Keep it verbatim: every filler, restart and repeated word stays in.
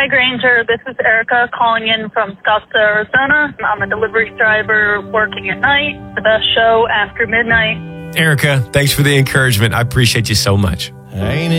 Hi, Granger. This is Erica calling in from Scottsdale, Arizona. I'm a delivery driver working at night. The best show after midnight. Erica, thanks for the encouragement. I appreciate you so much. Ain't